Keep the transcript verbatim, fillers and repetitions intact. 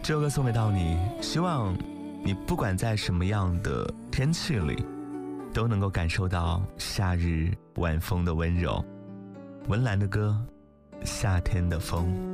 这首歌送给到你，希望你不管在什么样的天气里都能够感受到夏日晚风的温柔。文岚的歌，夏天的风。